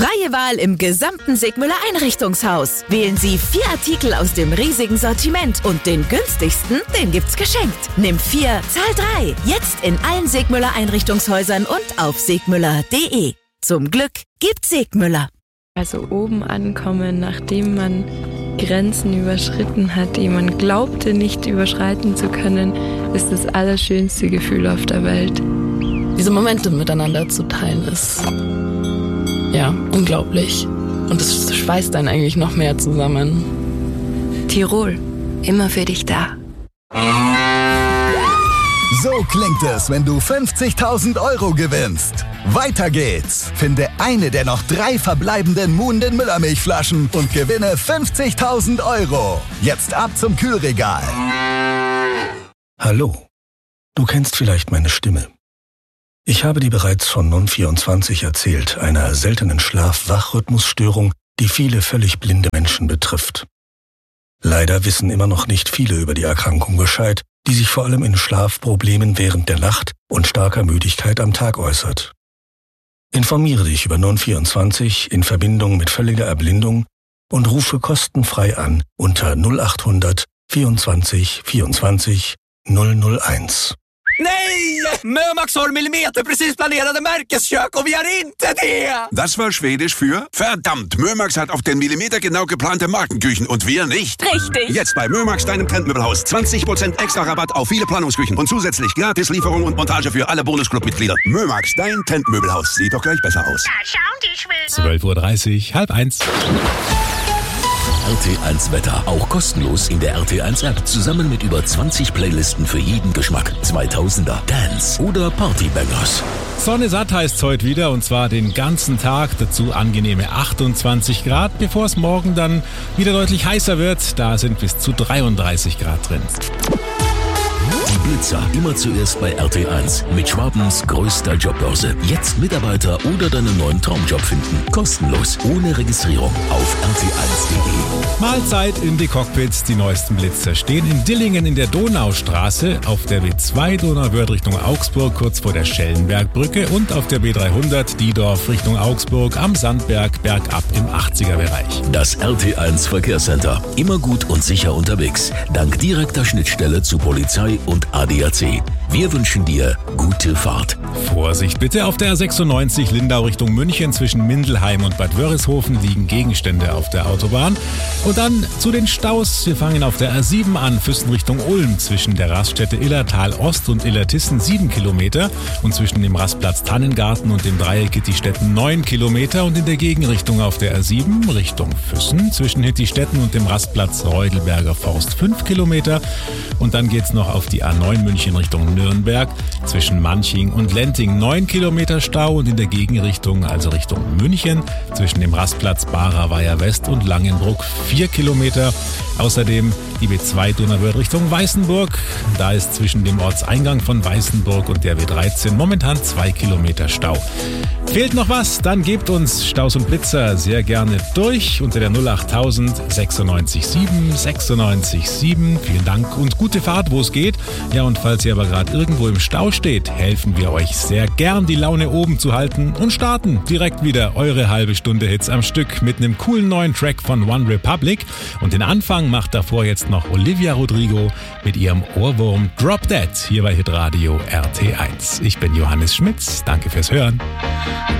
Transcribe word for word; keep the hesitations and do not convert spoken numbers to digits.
Freie Wahl im gesamten Sigmüller Einrichtungshaus. Wählen Sie vier Artikel aus dem riesigen Sortiment und den günstigsten, den gibt's geschenkt. Nimm vier, zahl drei. Jetzt in allen Sigmüller Einrichtungshäusern und auf sigmüller punkt de. Zum Glück gibt's Sigmüller. Also oben ankommen, nachdem man Grenzen überschritten hat, die man glaubte nicht überschreiten zu können, ist das allerschönste Gefühl auf der Welt. Diese Momente miteinander zu teilen ist ja unglaublich. Und es schweißt einen eigentlich noch mehr zusammen. Tirol, immer für dich da. So klingt es, wenn du fünfzigtausend Euro gewinnst. Weiter geht's. Finde eine der noch drei verbleibenden Muhnden Müllermilchflaschen und gewinne fünfzigtausend Euro. Jetzt ab zum Kühlregal. Hallo. Du kennst vielleicht meine Stimme. Ich habe dir bereits von Non vierundzwanzig erzählt, einer seltenen Schlaf-Wach-Rhythmusstörung, die viele völlig blinde Menschen betrifft. Leider wissen immer noch nicht viele über die Erkrankung Bescheid, die sich vor allem in Schlafproblemen während der Nacht und starker Müdigkeit am Tag äußert. Informiere dich über Non vierundzwanzig in Verbindung mit völliger Erblindung und rufe kostenfrei an unter null acht hundert vierundzwanzig vierundzwanzig null null eins. Nej! Mömax har millimeterprecis planerade Märkeskök och vi har inte det! Das war Schwedisch für verdammt, Mömax hat auf den Millimeter genau geplante Markenküchen und wir nicht. Richtig. Jetzt bei Mömax, deinem Trendmöbelhaus. zwanzig Prozent extra Rabatt auf viele Planungsküchen und zusätzlich Gratis-Lieferung und Montage für alle Bonusclub-Mitglieder. Mömax, dein Trendmöbelhaus. Sieht doch gleich besser aus. zwölf Uhr dreißig, halb eins. R T eins Wetter, auch kostenlos in der R T eins App. Zusammen mit über zwanzig Playlisten für jeden Geschmack. zweitausender, Dance oder Partybangers. Sonne satt heißt's heute wieder und zwar den ganzen Tag. Dazu angenehme achtundzwanzig Grad, bevor es morgen dann wieder deutlich heißer wird. Da sind bis zu dreiunddreißig Grad drin. Die Blitzer immer zuerst bei R T eins mit Schwabens größter Jobbörse. Jetzt Mitarbeiter oder deinen neuen Traumjob finden. Kostenlos, ohne Registrierung auf R T eins punkt de. Mahlzeit in die Cockpits. Die neuesten Blitzer stehen in Dillingen in der Donaustraße, auf der B zwei Donauwörth Richtung Augsburg kurz vor der Schellenbergbrücke und auf der B dreihundert Diedorf Richtung Augsburg am Sandberg bergab im achtziger Bereich. Das R T eins Verkehrscenter. Immer gut und sicher unterwegs. Dank direkter Schnittstelle zu Polizei und A D A C. Wir wünschen dir gute Fahrt. Vorsicht bitte, auf der R sechsundneunzig Lindau Richtung München zwischen Mindelheim und Bad Wörishofen liegen Gegenstände auf der Autobahn. Und dann zu den Staus. Wir fangen auf der R sieben an, Füssen Richtung Ulm zwischen der Raststätte Illertal Ost und Illertissen sieben Kilometer und zwischen dem Rastplatz Tannengarten und dem Dreieck Hittistetten neun Kilometer und in der Gegenrichtung auf der R sieben Richtung Füssen zwischen Hittistetten und dem Rastplatz Reudelberger Forst fünf Kilometer und dann geht's noch auf die A neun München Richtung Nürnberg zwischen Manching und Lenting neun Kilometer Stau und in der Gegenrichtung, also Richtung München, zwischen dem Rastplatz Barer-Weiher West und Langenbruck vier Kilometer. Außerdem die B zwei Donauwörth Richtung Weißenburg. Da ist zwischen dem Ortseingang von Weißenburg und der B dreizehn momentan zwei Kilometer Stau. Fehlt noch was? Dann gebt uns Staus und Blitzer sehr gerne durch unter der null achttausend sechsundneunzig sieben sechsundneunzig sieben. Vielen Dank und gute Fahrt, wo es geht. Ja, und falls ihr aber gerade irgendwo im Stau steht, helfen wir euch sehr gern, die Laune oben zu halten und starten direkt wieder eure halbe Stunde Hits am Stück mit einem coolen neuen Track von One Republic. Und den Anfang macht davor jetzt noch Olivia Rodrigo mit ihrem Ohrwurm Drop Dead hier bei Hitradio R T eins. Ich bin Johannes Schmitz. Danke fürs Hören.